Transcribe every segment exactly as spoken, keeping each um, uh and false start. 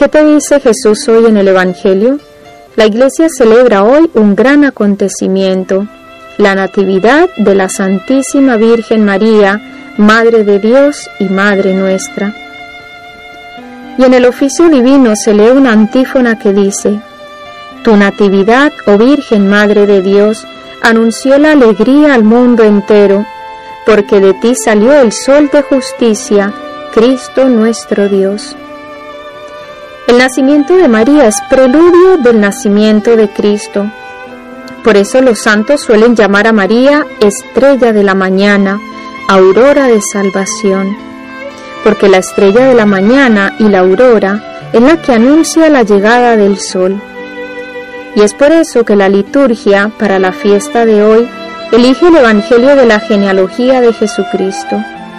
¿Qué te dice Jesús hoy en el Evangelio? La Iglesia celebra hoy un gran acontecimiento, la Natividad de la Santísima Virgen María, Madre de Dios y Madre nuestra. Y en el oficio divino se lee una antífona que dice: Tu Natividad, oh Virgen Madre de Dios, anunció la alegría al mundo entero, porque de ti salió el sol de justicia, Cristo nuestro Dios. El nacimiento de María es preludio del nacimiento de Cristo. Por eso los santos suelen llamar a María estrella de la mañana, aurora de salvación, porque la estrella de la mañana y la aurora es la que anuncia la llegada del sol. Y es por eso que la liturgia para la fiesta de hoy elige el Evangelio de la genealogía de Jesucristo.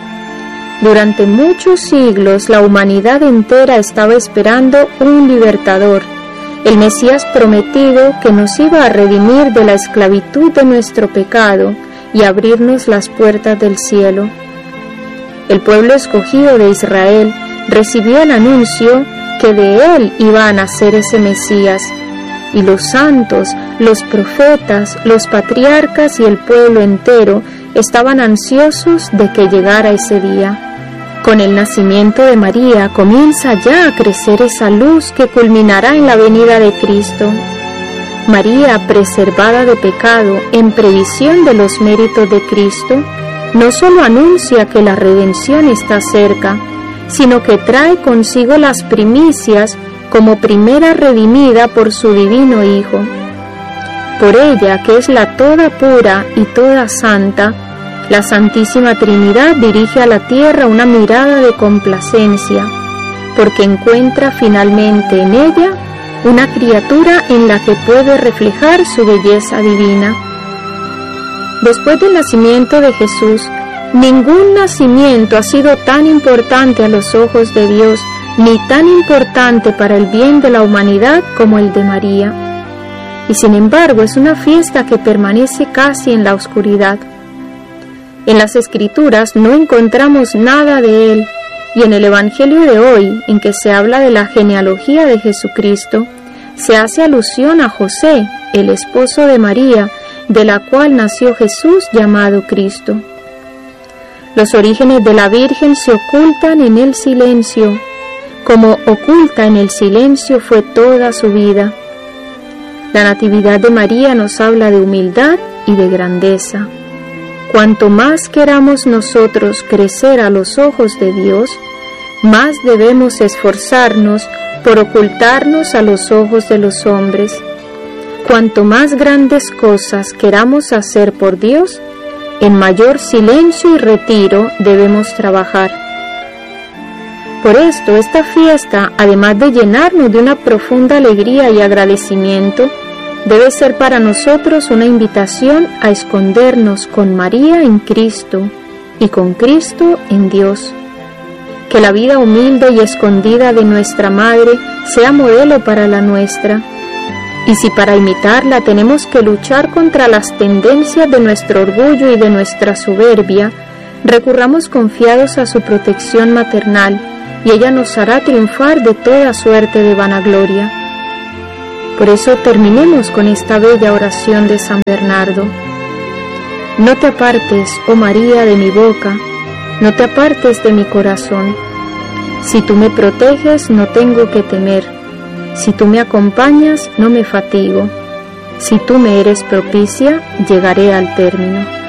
Durante muchos siglos la humanidad entera estaba esperando un libertador, el Mesías prometido que nos iba a redimir de la esclavitud de nuestro pecado y abrirnos las puertas del cielo. El pueblo escogido de Israel recibió el anuncio que de él iba a nacer ese Mesías, y los santos, los profetas, los patriarcas y el pueblo entero estaban ansiosos de que llegara ese día. Con el nacimiento de María comienza ya a crecer esa luz que culminará en la venida de Cristo. María, preservada de pecado en previsión de los méritos de Cristo, no solo anuncia que la redención está cerca, sino que trae consigo las primicias como primera redimida por su divino Hijo. Por ella, que es la toda pura y toda santa, la Santísima Trinidad dirige a la tierra una mirada de complacencia, porque encuentra finalmente en ella una criatura en la que puede reflejar su belleza divina. Después del nacimiento de Jesús, ningún nacimiento ha sido tan importante a los ojos de Dios, ni tan importante para el bien de la humanidad como el de María. Y sin embargo es una fiesta que permanece casi en la oscuridad. En las Escrituras no encontramos nada de él, y en el Evangelio de hoy, en que se habla de la genealogía de Jesucristo, se hace alusión a José, el esposo de María, de la cual nació Jesús llamado Cristo. Los orígenes de la Virgen se ocultan en el silencio, como oculta en el silencio fue toda su vida. La Natividad de María nos habla de humildad y de grandeza. Cuanto más queramos nosotros crecer a los ojos de Dios, más debemos esforzarnos por ocultarnos a los ojos de los hombres. Cuanto más grandes cosas queramos hacer por Dios, en mayor silencio y retiro debemos trabajar. Por esto, esta fiesta, además de llenarnos de una profunda alegría y agradecimiento, debe ser para nosotros una invitación a escondernos con María en Cristo y con Cristo en Dios. Que la vida humilde y escondida de nuestra Madre sea modelo para la nuestra. Y si para imitarla tenemos que luchar contra las tendencias de nuestro orgullo y de nuestra soberbia, recurramos confiados a su protección maternal, y ella nos hará triunfar de toda suerte de vanagloria. Por eso terminemos con esta bella oración de San Bernardo. No te apartes, oh María, de mi boca, no te apartes de mi corazón. Si tú me proteges, no tengo que temer. Si tú me acompañas, no me fatigo. Si tú me eres propicia, llegaré al término.